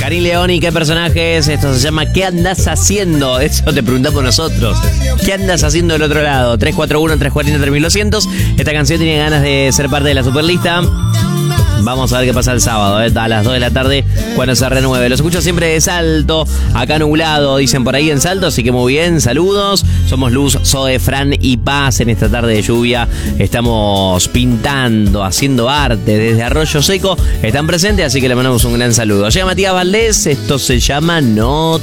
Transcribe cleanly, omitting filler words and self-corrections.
Karin León, ¿y qué personajes? Esto se llama ¿Qué andás haciendo? Eso te preguntamos nosotros. ¿Qué andas haciendo del otro lado? 341-340-3200. Esta canción tiene ganas de ser parte de la Superlista. Vamos a ver qué pasa el sábado, a las 2 de la tarde cuando se renueve. Los escucho siempre de Salto, acá nublado, dicen por ahí en Salto, así que muy bien, saludos. Somos Luz, Zoe, Fran y Paz en esta tarde de lluvia. Estamos pintando, haciendo arte desde Arroyo Seco. Están presentes, así que le mandamos un gran saludo. Llega Matías Valdés, esto se llama No